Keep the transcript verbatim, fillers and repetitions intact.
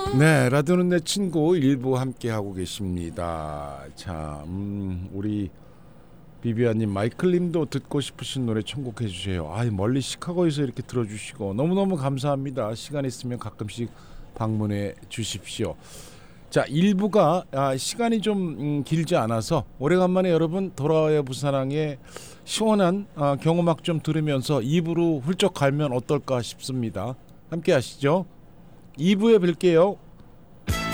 네, 라디오는 내 친구 일부 함께 하고 계십니다. 자, 음, 우리 비비아님, 마이클님도 듣고 싶으신 노래 청곡해 주세요. 아, 멀리 시카고에서 이렇게 들어주시고 너무너무 감사합니다. 시간 있으면 가끔씩 방문해 주십시오. 자, 일 부가 아, 시간이 좀 음, 길지 않아서 오래간만에 여러분 돌아와요 부산항의 시원한 아, 경음악 좀 들으면서 이 부로 훌쩍 갈면 어떨까 싶습니다. 함께 하시죠. 이 부에 뵐게요.